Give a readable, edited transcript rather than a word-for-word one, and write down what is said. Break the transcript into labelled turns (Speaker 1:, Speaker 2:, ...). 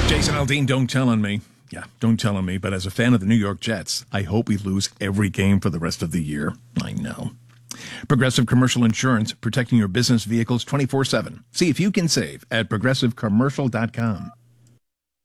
Speaker 1: Jason Aldean, don't tell on me. Yeah, don't tell on me, but as a fan of the New York Jets, I hope we lose every game for the rest of the year. I know. Progressive Commercial Insurance, protecting your business vehicles 24/7. See if you can save at progressivecommercial.com.